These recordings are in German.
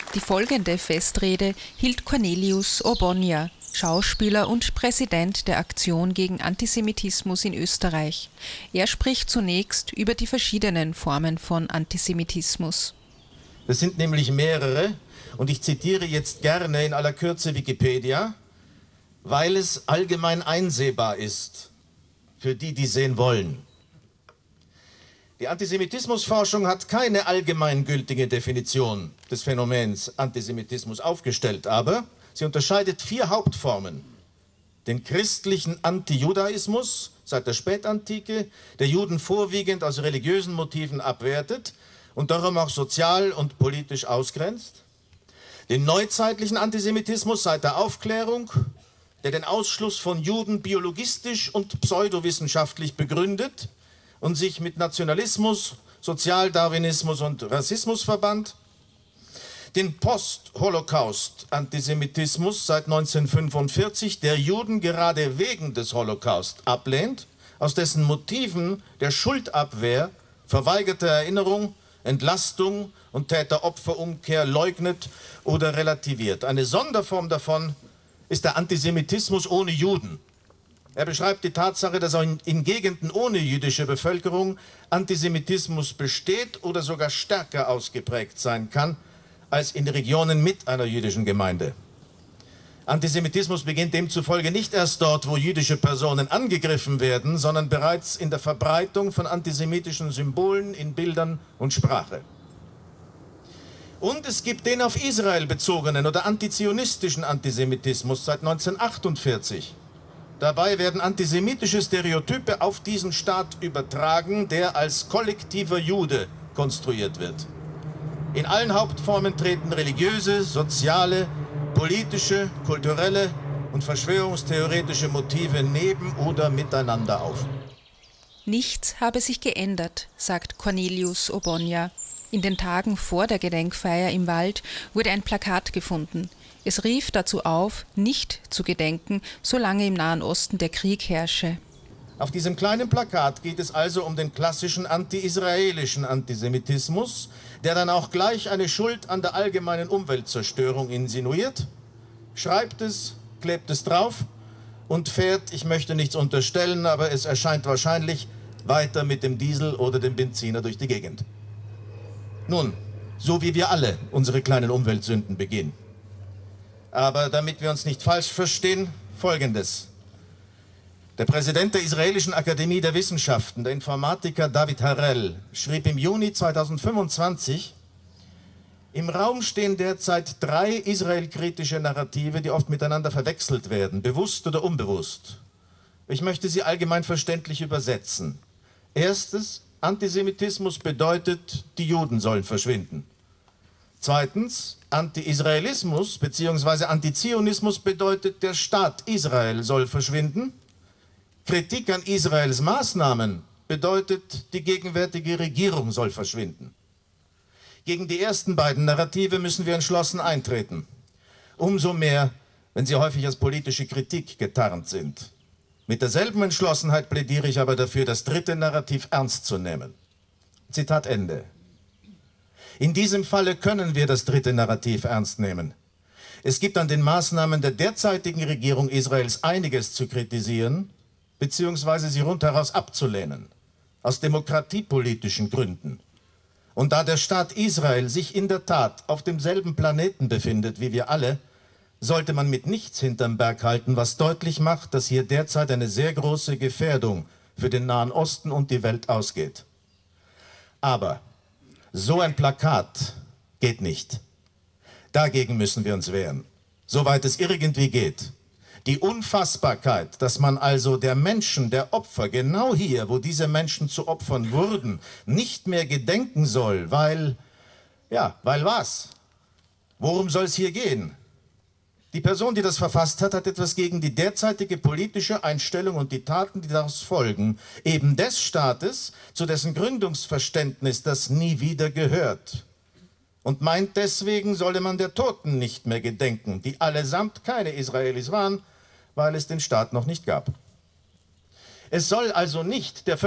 Die folgende Festrede hielt Cornelius Obonya, Schauspieler und Präsident der Aktion gegen Antisemitismus in Österreich. Er spricht zunächst über die verschiedenen Formen von Antisemitismus. Das sind nämlich mehrere, und ich zitiere jetzt gerne in aller Kürze Wikipedia, weil es allgemein einsehbar ist für die, die sehen wollen. Die Antisemitismusforschung hat keine allgemeingültige Definition des Phänomens Antisemitismus aufgestellt, aber sie unterscheidet 4 Hauptformen. Den christlichen Antijudaismus seit der Spätantike, der Juden vorwiegend aus religiösen Motiven abwertet und darum auch sozial und politisch ausgrenzt. Den neuzeitlichen Antisemitismus seit der Aufklärung, der den Ausschluss von Juden biologistisch und pseudowissenschaftlich begründet und sich mit Nationalismus, Sozialdarwinismus und Rassismus verband. Den Post-Holocaust-Antisemitismus seit 1945, der Juden gerade wegen des Holocaust ablehnt, aus dessen Motiven der Schuldabwehr, verweigerte Erinnerung, Entlastung und Täter-Opfer-Umkehr leugnet oder relativiert. Eine Sonderform davon ist der Antisemitismus ohne Juden. Er beschreibt die Tatsache, dass auch in Gegenden ohne jüdische Bevölkerung Antisemitismus besteht oder sogar stärker ausgeprägt sein kann als in Regionen mit einer jüdischen Gemeinde. Antisemitismus beginnt demzufolge nicht erst dort, wo jüdische Personen angegriffen werden, sondern bereits in der Verbreitung von antisemitischen Symbolen in Bildern und Sprache. Und es gibt den auf Israel bezogenen oder antizionistischen Antisemitismus seit 1948. Dabei werden antisemitische Stereotype auf diesen Staat übertragen, der als kollektiver Jude konstruiert wird. In allen Hauptformen treten religiöse, soziale, politische, kulturelle und verschwörungstheoretische Motive neben oder miteinander auf. Nichts habe sich geändert, sagt Cornelius Obonya. In den Tagen vor der Gedenkfeier im Wald wurde ein Plakat gefunden. Es rief dazu auf, nicht zu gedenken, solange im Nahen Osten der Krieg herrsche. Auf diesem kleinen Plakat geht es also um den klassischen anti-israelischen Antisemitismus, der dann auch gleich eine Schuld an der allgemeinen Umweltzerstörung insinuiert, schreibt es, klebt es drauf und fährt, ich möchte nichts unterstellen, aber es erscheint wahrscheinlich, weiter mit dem Diesel oder dem Benziner durch die Gegend. Nun, so wie wir alle unsere kleinen Umweltsünden begehen. Aber damit wir uns nicht falsch verstehen, Folgendes. Der Präsident der Israelischen Akademie der Wissenschaften, der Informatiker David Harel, schrieb im Juni 2025, im Raum stehen derzeit 3 israelkritische Narrative, die oft miteinander verwechselt werden, bewusst oder unbewusst. Ich möchte sie allgemein verständlich übersetzen. Erstens, Antisemitismus bedeutet, die Juden sollen verschwinden. Zweitens, Anti-Israelismus bzw. Antizionismus bedeutet, der Staat Israel soll verschwinden. Kritik an Israels Maßnahmen bedeutet, die gegenwärtige Regierung soll verschwinden. Gegen die ersten beiden Narrative müssen wir entschlossen eintreten. Umso mehr, wenn sie häufig als politische Kritik getarnt sind. Mit derselben Entschlossenheit plädiere ich aber dafür, das dritte Narrativ ernst zu nehmen. Zitat Ende. In diesem Falle können wir das dritte Narrativ ernst nehmen. Es gibt an den Maßnahmen der derzeitigen Regierung Israels einiges zu kritisieren, beziehungsweise sie rundheraus abzulehnen, aus demokratiepolitischen Gründen. Und da der Staat Israel sich in der Tat auf demselben Planeten befindet wie wir alle, sollte man mit nichts hinterm Berg halten, was deutlich macht, dass hier derzeit eine sehr große Gefährdung für den Nahen Osten und die Welt ausgeht. Aber so ein Plakat geht nicht. Dagegen müssen wir uns wehren, soweit es irgendwie geht. Die Unfassbarkeit, dass man also der Menschen, der Opfer, genau hier, wo diese Menschen zu Opfern wurden, nicht mehr gedenken soll, weil was? Worum soll es hier gehen? Die Person, die das verfasst hat, hat etwas gegen die derzeitige politische Einstellung und die Taten, die daraus folgen, eben des Staates, zu dessen Gründungsverständnis das nie wieder gehört. Und meint, deswegen solle man der Toten nicht mehr gedenken, die allesamt keine Israelis waren, weil es den Staat noch nicht gab. Es soll also nicht der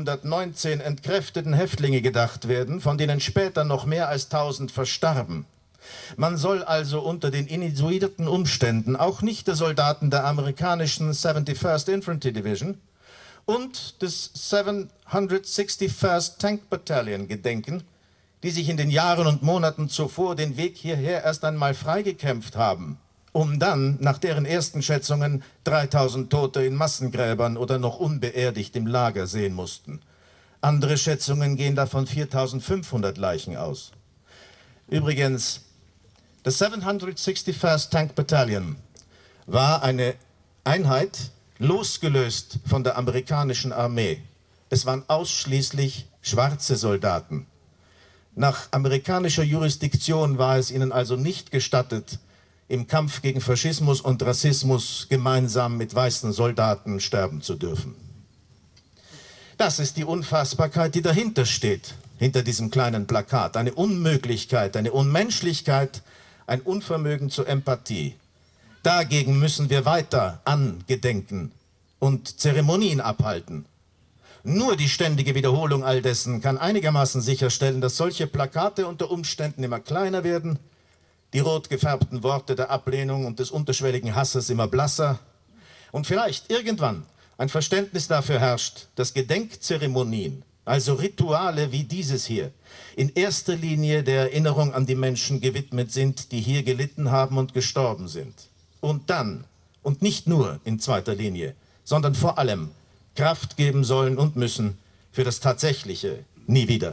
5419 entkräfteten Häftlinge gedacht werden, von denen später noch mehr als 1000 verstarben. Man soll also unter den inituierten Umständen auch nicht der Soldaten der amerikanischen 71st Infantry Division und des 761st Tank Battalion gedenken, die sich in den Jahren und Monaten zuvor den Weg hierher erst einmal freigekämpft haben, um dann, nach deren ersten Schätzungen, 3000 Tote in Massengräbern oder noch unbeerdigt im Lager sehen mussten. Andere Schätzungen gehen davon 4500 Leichen aus. Übrigens, das 761st Tank Battalion war eine Einheit, losgelöst von der amerikanischen Armee. Es waren ausschließlich schwarze Soldaten. Nach amerikanischer Jurisdiktion war es ihnen also nicht gestattet, im Kampf gegen Faschismus und Rassismus gemeinsam mit weißen Soldaten sterben zu dürfen. Das ist die Unfassbarkeit, die dahinter steht, hinter diesem kleinen Plakat. Eine Unmöglichkeit, eine Unmenschlichkeit, ein Unvermögen zur Empathie. Dagegen müssen wir weiter angedenken und Zeremonien abhalten. Nur die ständige Wiederholung all dessen kann einigermaßen sicherstellen, dass solche Plakate unter Umständen immer kleiner werden, die rot gefärbten Worte der Ablehnung und des unterschwelligen Hasses immer blasser und vielleicht irgendwann ein Verständnis dafür herrscht, dass Gedenkzeremonien, also Rituale wie dieses hier, in erster Linie der Erinnerung an die Menschen gewidmet sind, die hier gelitten haben und gestorben sind. Und dann, und nicht nur in zweiter Linie, sondern vor allem Kraft geben sollen und müssen für das tatsächliche Nie wieder.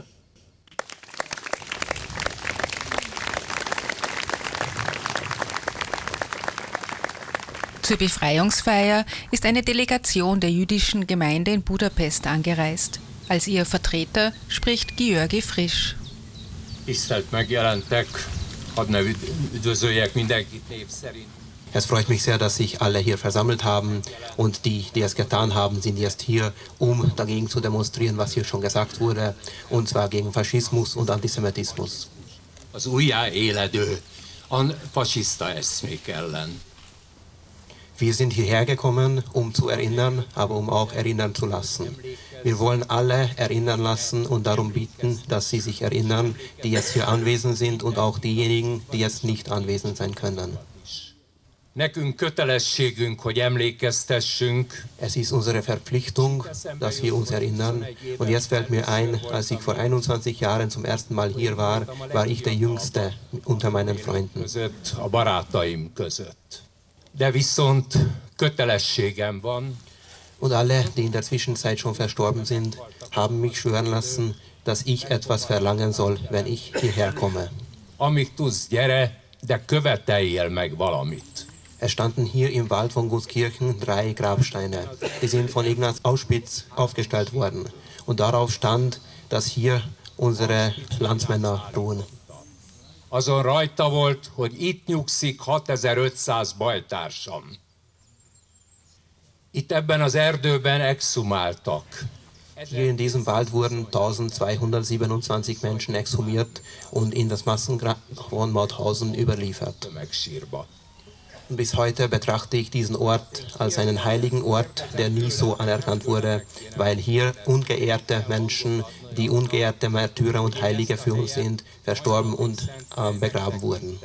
Zur Befreiungsfeier ist eine Delegation der jüdischen Gemeinde in Budapest angereist. Als ihr Vertreter spricht György Frisch. Tisztelt megjelentek, hadd ne üdvözöljek mindenkit név szerint. Es freut mich sehr, dass sich alle hier versammelt haben und die es getan haben, sind jetzt hier, um dagegen zu demonstrieren, was hier schon gesagt wurde, und zwar gegen Faschismus und Antisemitismus. Az újjáéledő fasiszta eszmék ellen. Wir sind hierher gekommen, um zu erinnern, aber um auch erinnern zu lassen. Wir wollen alle erinnern lassen und darum bitten, dass sie sich erinnern, die jetzt hier anwesend sind und auch diejenigen, die jetzt nicht anwesend sein können. Nekünk kötelességünk, hogy emlékeztessünk. Es ist unsere Verpflichtung, dass wir uns erinnern. Und jetzt fällt mir ein, als ich vor 21 Jahren zum ersten Mal hier war, war ich der Jüngste unter meinen Freunden. A barátaim között. De viszont kötelességem van. Und alle, die in der Zwischenzeit schon verstorben sind, haben mich schwören lassen, dass ich etwas verlangen soll, wenn ich hierher komme. Amíg tudsz, gyere, de követeljél meg valamit. Es standen hier im Wald von Gutskirchen 3 Grabsteine. Die sind von Ignaz Auschwitz aufgestellt worden. Und darauf stand, dass hier unsere Landsmänner ruhen. Azon rajta volt, hogy itt nyugszik 6500 bajtársam. Itt ebben az erdőben exhumáltak. Hier in diesem Wald wurden 1227 Menschen exhumiert und in das Massengrab von Mauthausen überliefert. Und bis heute betrachte ich diesen Ort als einen heiligen Ort, der nie so anerkannt wurde, weil hier ungeehrte Menschen, die ungeehrte Märtyrer und Heilige für uns sind, verstorben und begraben wurden.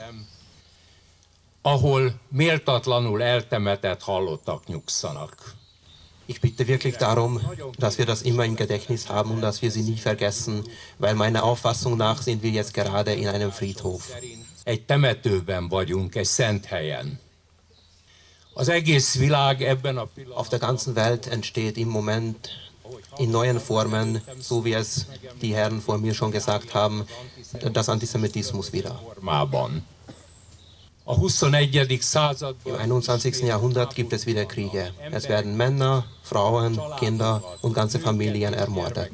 Ahol méltatlanul eltemetett halottak nyugszanak. Ich bitte wirklich darum, dass wir das immer im Gedächtnis haben und dass wir sie nie vergessen, weil meiner Auffassung nach sind wir jetzt gerade in einem Friedhof. Egy temetőben vagyunk, egy szent helyen. Az egész világ ebben a pillanatban. Auf der ganzen Welt entsteht im Moment in neuen Formen, so wie es die Herren vor mir schon gesagt haben, das Antisemitismus wieder. A 21. században Im 21. Jahrhundert gibt es wieder Kriege. Es werden Männer, Frauen, Kinder und ganze Familien ermordet.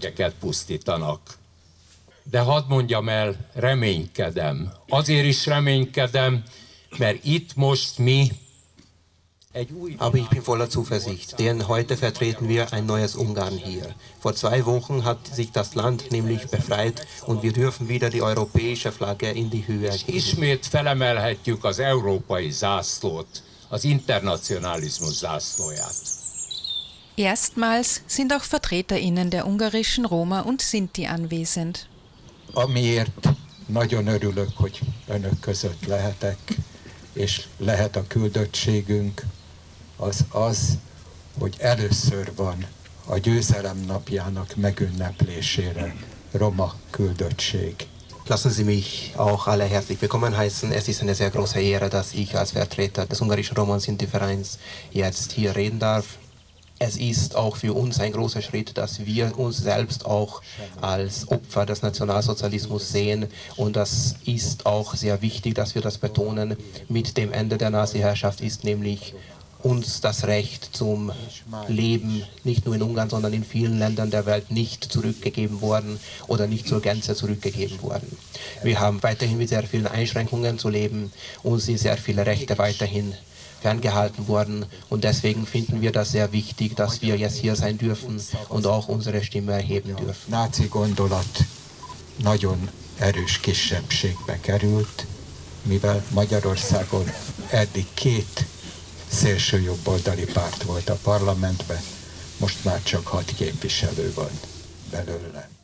De hadd mondjam el, reménykedem. Azért is reménykedem, mert itt most mi Aber ich bin voller Zuversicht, denn heute vertreten wir ein neues Ungarn hier. Vor 2 Wochen hat sich das Land nämlich befreit und wir dürfen wieder die europäische Flagge in die Höhe heben. Ismét felemelhetjük az európai zászlót, az internacionalizmus zászlóját. Erstmals sind auch VertreterInnen der ungarischen Roma und Sinti anwesend. Amiért nagyon örülök, hogy önök között lehetek, és lehet a küldöttségünk az, hogy először van a győzelem napjának megünneplésére roma küldöttség. Lassen Sie mich auch alle herzlich willkommen heißen. Es ist eine sehr große Ehre, dass ich als Vertreter des ungarischen Roma-Sinti-Vereins jetzt hier reden darf. Es ist auch für uns ein großer Schritt, dass wir uns selbst auch als Opfer des Nationalsozialismus sehen. Und das ist auch sehr wichtig, dass wir das betonen. Mit dem Ende der Nazi-Herrschaft ist nämlich uns das Recht zum Leben, nicht nur in Ungarn, sondern in vielen Ländern der Welt nicht zurückgegeben worden oder nicht zur Gänze zurückgegeben worden. Wir haben weiterhin mit sehr vielen Einschränkungen zu leben. Uns sind sehr viele Rechte weiterhin ferngehalten worden und deswegen finden wir das sehr wichtig, dass wir jetzt hier sein dürfen und auch unsere Stimme erheben dürfen. Náci gondolat nagyon erős kisebbségbe került, mivel Magyarországon eddig 2 szélsőjobboldali párt volt a parlamentben, most már csak 6 képviselő van belőle.